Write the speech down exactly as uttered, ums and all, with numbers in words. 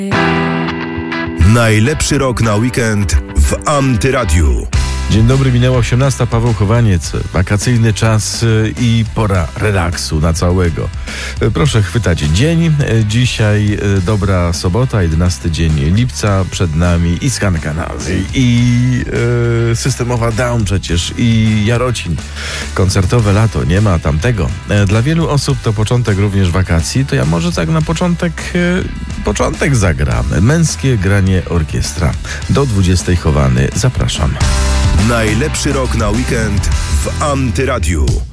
Najlepszy rok na weekend w Antyradiu. Dzień dobry, minęła osiemnasta, Paweł Chowaniec. Wakacyjny czas i pora relaksu na całego. Proszę chwytać dzień. Dzisiaj dobra sobota, jedenasty dzień lipca. Przed nami i Skankanazji, i yy, Systemowa Down przecież, i Jarocin. Koncertowe lato, nie ma tamtego. Dla wielu osób to początek również wakacji. To ja może tak na początek, yy, początek zagram. Męskie granie orkiestra. Do dwudziestej Chowany. Zapraszam. Najlepszy rok na weekend w Antyradiu.